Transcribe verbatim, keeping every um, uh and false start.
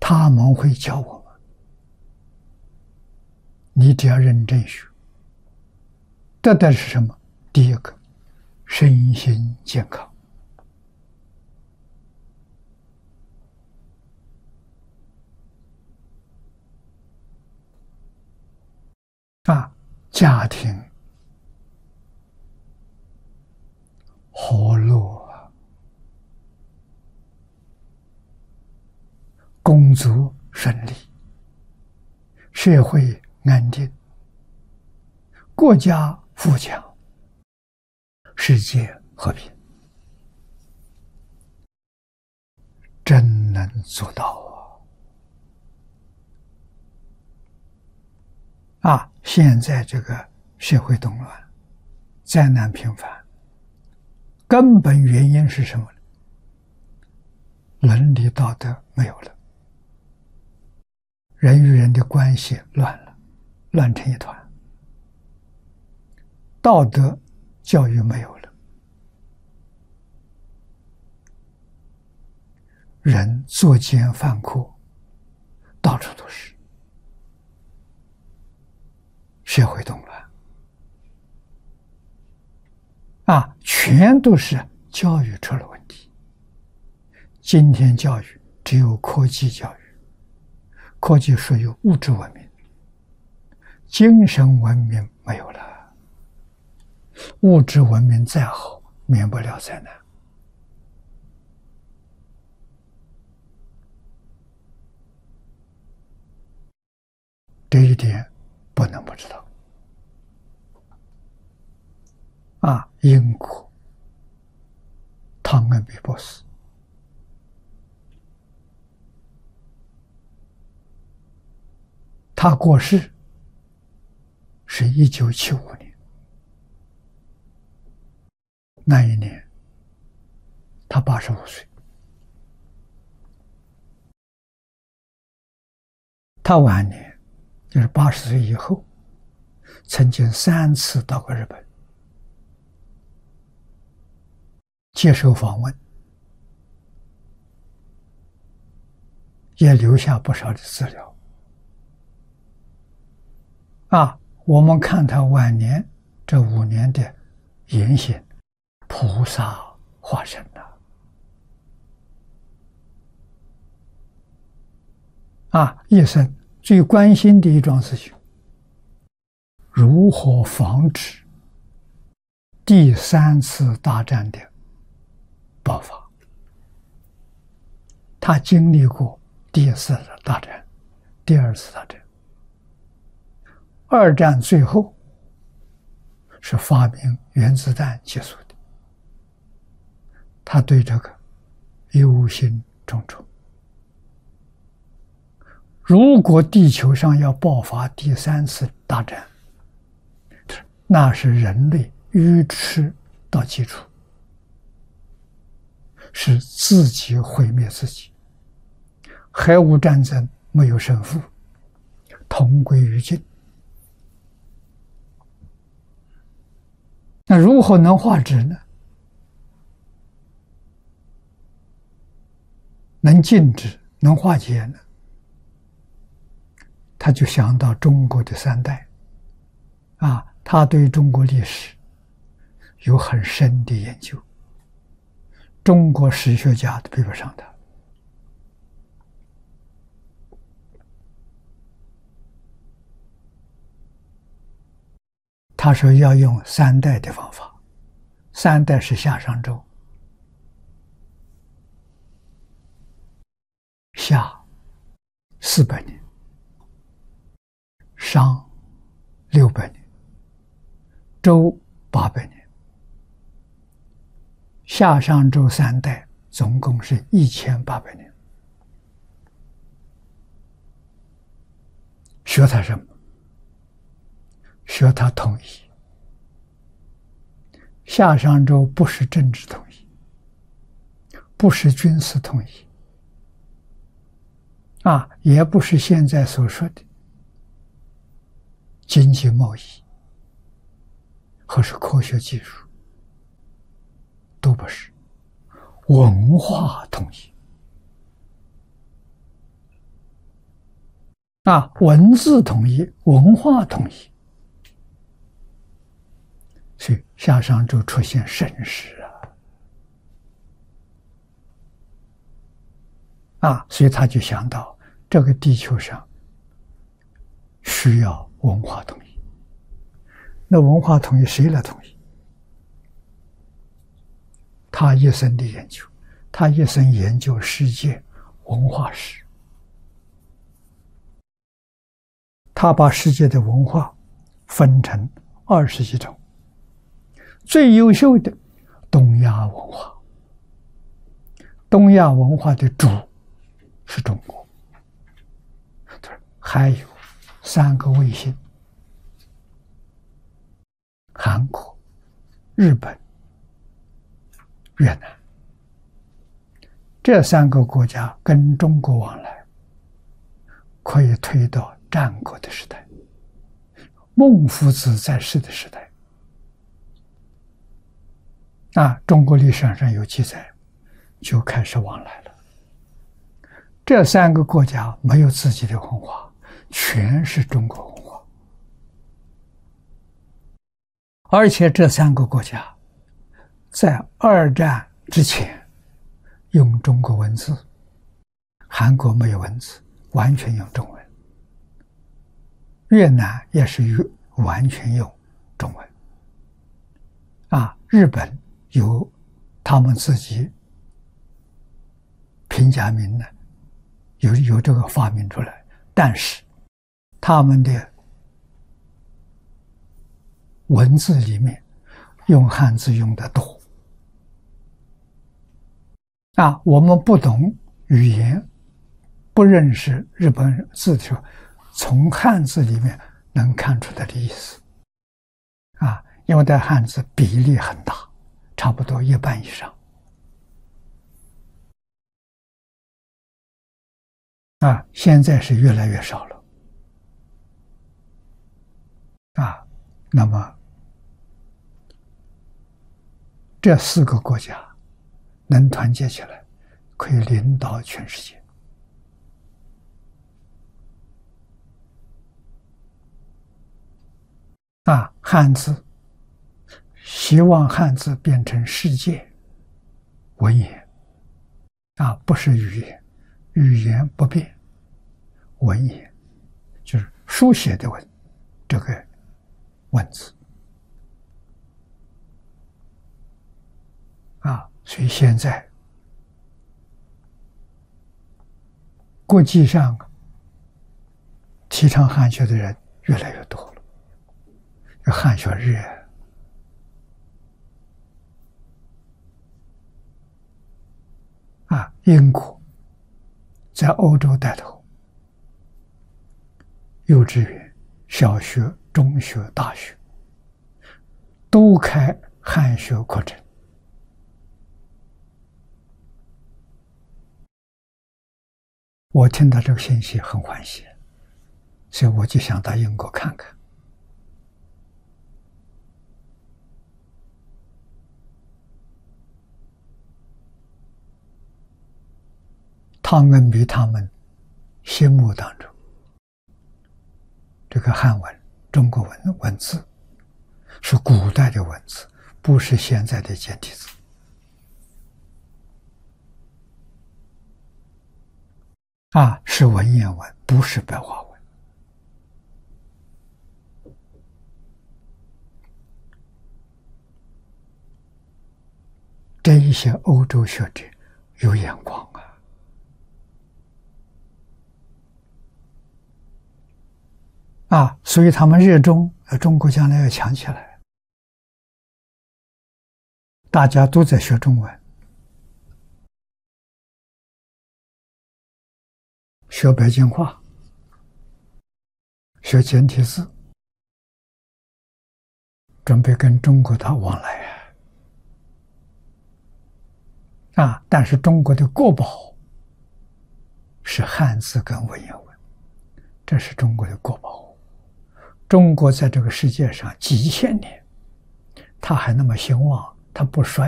他们会教我们，你只要认真学，得的是什么？第一个，身心健康。啊，家庭和乐，工作顺利，社会安定，国家富强，世界和平，真能做到啊！啊，现在这个社会动乱，灾难频繁，根本原因是什么呢？伦理道德没有了，人与人的关系乱了，乱成一团，道德教育没有了，人作奸犯科，到处都是，社会动乱啊，全都是教育出了问题。今天教育只有科技教育，科技属于物质文明，精神文明没有了。物质文明再好，免不了灾难。这一点不能不知道。啊，英国汤恩比博士，他过世是一九七五年，那一年他八十五岁。他晚年就是八十岁以后，曾经三次到过日本，接受访问，也留下不少的资料。啊，我们看他晚年这五年的言行，菩萨化身了。啊，一生最关心的一桩事情，如何防止第三次大战的爆发。他经历过第一次大战，第二次大战，二战最后是发明原子弹结束的。他对这个忧心忡忡。如果地球上要爆发第三次大战，那是人类愚痴到极处，是自己毁灭自己。核武战争没有胜负，同归于尽。那如何能化止呢？能禁止，能化解呢？他就想到中国的三代，啊，他对中国历史有很深的研究，中国史学家都比不上他。他说要用三代的方法，三代是夏商周，夏四百年，商六百年，周八百年，夏商周三代总共是一千八百年。学他什么？学他统一。夏商周不是政治统一，不是军事统一，啊，也不是现在所说的经济贸易，或是科学技术，都不是，文化统一。 啊，文字统一，文化统一，所以夏商周出现盛世啊！啊，所以他就想到这个地球上需要文化统一。那文化统一谁来统一？他一生的研究，他一生研究世界文化史，他把世界的文化分成二十几种，最优秀的东亚文化，东亚文化的主是中国，还有三个卫星：韩国、日本、越南。这三个国家跟中国往来，可以推到战国的时代，孟夫子在世的时代。啊，中国历史上有记载，就开始往来了。这三个国家没有自己的文化，全是中国文化。而且这三个国家在二战之前用中国文字，韩国没有文字，完全用中文。越南也是完全用中文。啊，日本有他们自己平假名呢，有有这个发明出来，但是他们的文字里面用汉字用的多。啊，我们不懂语言，不认识日本字的时候，从汉字里面能看出它的意思。啊，因为这汉字比例很大，差不多一半以上。啊，现在是越来越少了。啊，那么这四个国家能团结起来，可以领导全世界。啊，汉字，希望汉字变成世界文言。啊，不是语言，语言不变，文言就是书写的文，这个文字。啊，所以现在国际上提倡汉学的人越来越多了，有汉学日。啊，英国在欧洲带头，幼稚园、小学、中学、大学都开汉学课程。我听到这个信息很欢喜，所以我就想到英国看看。汤恩比他们心目当中，这个汉文、中国文文字是古代的文字，不是现在的简体字。啊，是文言文，不是白话文。这一些欧洲学者有眼光啊！啊，所以他们热衷中国将来要强起来，大家都在学中文，学北京话，学简体字，准备跟中国的往来啊！啊，但是中国的国宝是汉字跟文言文，这是中国的国宝。中国在这个世界上几千年，它还那么兴旺，它不衰。